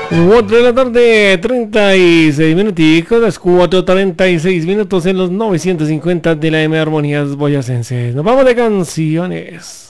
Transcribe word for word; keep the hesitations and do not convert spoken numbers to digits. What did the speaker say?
cuatro de la tarde, treinta y seis minuticos, las cuatro treinta y seis minutos en los novecientos cincuenta de la M Armonías Boyacenses. Nos vamos de canciones.